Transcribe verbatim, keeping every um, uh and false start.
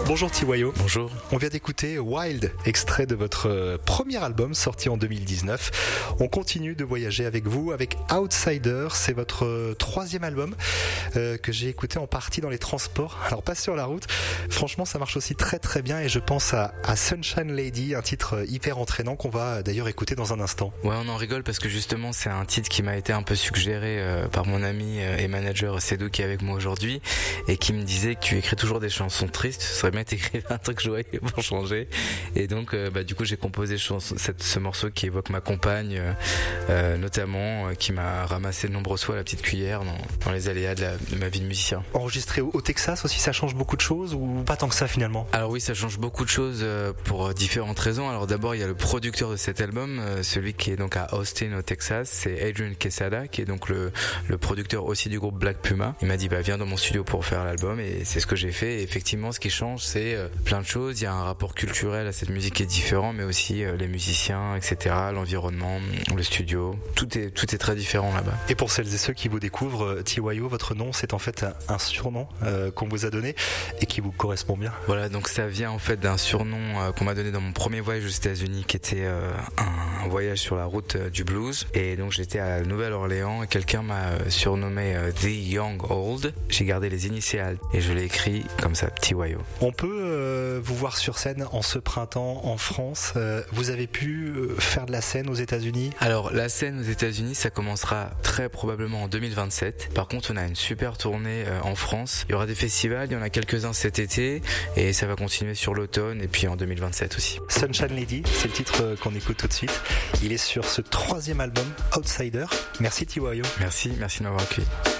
Bonjour Tiwayo. Bonjour. On vient d'écouter Wild, extrait de votre premier album sorti en deux mille dix-neuf. On continue de voyager avec vous avec Outsider. C'est votre troisième album euh, que j'ai écouté en partie dans les transports. Alors pas sur la route. Franchement, ça marche aussi très très bien et je pense à, à Sunshine Lady, un titre hyper entraînant qu'on va d'ailleurs écouter dans un instant. Ouais, on en rigole parce que justement c'est un titre qui m'a été un peu suggéré euh, par mon ami euh, et manager Cédou qui est avec moi aujourd'hui et qui me disait que tu écris toujours des chansons tristes. Ce serait bien d'écrire un truc joyeux pour changer. Et donc euh, bah, du coup j'ai composé chanson, cette, ce morceau qui évoque ma compagne euh, euh, notamment euh, qui m'a ramassé de nombreuses fois la petite cuillère dans, dans les aléas de, la, de ma vie de musicien. Enregistré au, au Texas aussi, ça change beaucoup de choses ou pas tant que ça finalement? Alors oui, ça change beaucoup de choses euh, pour différentes raisons. Alors d'abord il y a le producteur de cet album, euh, celui qui est donc à Austin au Texas, c'est Adrian Quesada qui est donc le, le producteur aussi du groupe Black Puma. Il m'a dit bah viens dans mon studio pour faire l'album et c'est ce que j'ai fait. Et effectivement ce qui change c'est euh, plein de choses. Il y a un rapport culturel à cette musique qui est différent, mais aussi euh, les musiciens, et cetera, l'environnement, le studio, tout est tout est très différent là-bas. Et pour celles et ceux qui vous découvrent, Tiwayo, votre nom c'est en fait un, un surnom euh, qu'on vous a donné et qui vous correspond bien. Voilà, donc ça vient en fait d'un surnom euh, qu'on m'a donné dans mon premier voyage aux États-Unis, qui était euh, un, un voyage sur la route euh, du blues. Et donc j'étais à la Nouvelle-Orléans et quelqu'un m'a euh, surnommé euh, The Young Old. J'ai gardé les initiales et je l'ai écrit comme ça, Tiwayo. On peut euh, vous voir sur scène en ce printemps en France. Euh, vous avez pu euh, faire de la scène aux États-Unis? Alors la scène aux États-Unis, ça commencera très probablement en deux mille vingt-sept. Par contre, on a une super tournée euh, en France. Il y aura des festivals, il y en a quelques-uns cet été et ça va continuer sur l'automne et puis en deux mille vingt-sept aussi. Sunshine Lady, c'est le titre qu'on écoute tout de suite. Il est sur ce troisième album Outsider. Merci Tiwayo. Merci, merci de m'avoir accueilli.